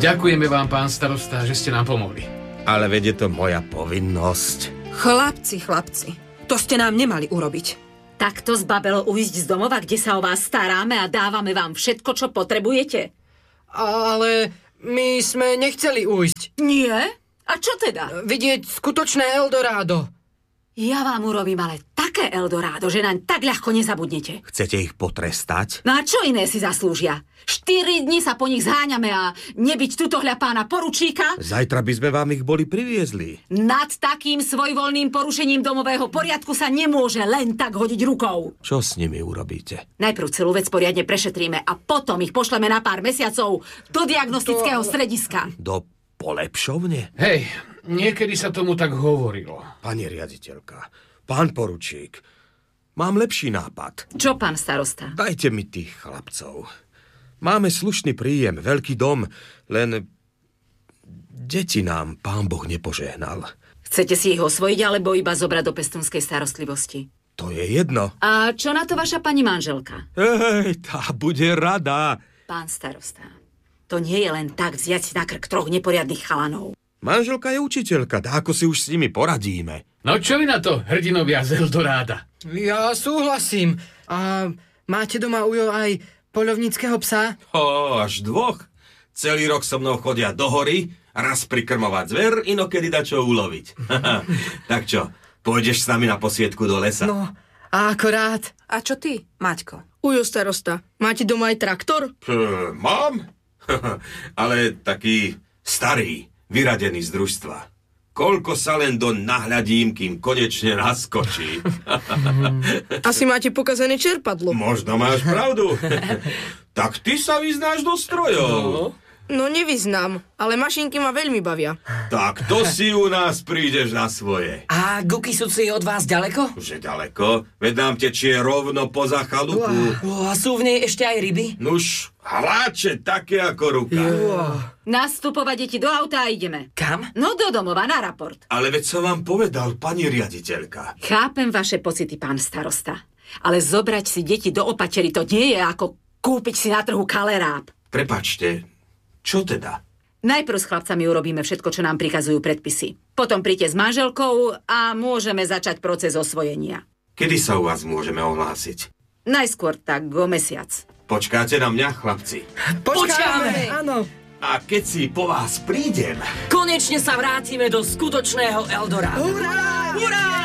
Ďakujeme vám, pán starosta, že ste nám pomohli. Ale veď je to moja povinnosť. Chlapci, to ste nám nemali urobiť. Takto zbabelo ujsť z domova, kde sa o vás staráme a dávame vám všetko, čo potrebujete? Ale my sme nechceli ujsť. Nie? A čo teda? Vidieť skutočné Eldorado. Ja vám urobím ale také Eldorado, že naň tak ľahko nezabudnete. Chcete ich potrestať? No a čo iné si zaslúžia? 4 dni sa po nich zháňame a nebyť tutohľa pána poručíka? Zajtra by sme vám ich boli priviezli. Nad takým svojvoľným porušením domového poriadku sa nemôže len tak hodiť rukou. Čo s nimi urobíte? Najprv celú vec poriadne prešetríme a potom ich pošleme na pár mesiacov do diagnostického strediska. Do polepšovne? Hej, niekedy sa tomu tak hovorilo. Pani riaditeľka, pán poručík, mám lepší nápad. Čo, pán starosta? Dajte mi tých chlapcov. Máme slušný príjem, veľký dom, len deti nám pán Boh nepožehnal. Chcete si ich osvojiť, alebo iba zobrať do pestúnskej starostlivosti? To je jedno. A čo na to vaša pani manželka? Hej, tá bude rada. Pán starosta, to nie je len tak vziať si na krk 3 neporiadnych chalanov. Manželka je učiteľka, dáko si už s nimi poradíme. No čo vy na to, hrdinovia z Eldoráda? Ja súhlasím. A máte doma, Ujo, aj poľovníckeho psa? Až 2. Celý rok so mnou chodia do hory, raz prikrmovať zver, inokedy dačo uloviť. Tak čo, pôjdeš s nami na posviedku do lesa? No, a akorát. A čo ty, Maťko? Ujo starosta, máte doma aj traktor? Mám, ale taký starý, vyradený z družstva. Koľko sa len do nahľadím, kým konečne naskočí. Asi máte pokazané čerpadlo. Možno máš pravdu. Tak ty sa vyznáš do strojov. No nevyznám, ale mašinky ma veľmi bavia. Tak to si u nás prídeš na svoje. A Gukisuci je od vás ďaleko? Že ďaleko? Veď nám tečie rovno poza chalupu. A sú v nej ešte aj ryby? Nuž, hláče také ako ruka. Nastupovať deti do auta a ideme. Kam? No do domova, na raport. Ale veď som vám povedal, pani riaditeľka. Chápem vaše pocity, pán starosta. Ale zobrať si deti do opatery, to nie je ako kúpiť si na trhu kaleráb. Prepačte, čo teda? Najprv s chlapcami urobíme všetko, čo nám prikazujú predpisy. Potom príďte s manželkou a môžeme začať proces osvojenia. Kedy sa u vás môžeme ohlásiť? Najskôr tak o mesiac. Počkáte na mňa, chlapci? Počkáme! Áno. A keď si po vás prídem... Konečne sa vrátime do skutočného Eldoráda. Hurá! Hurá!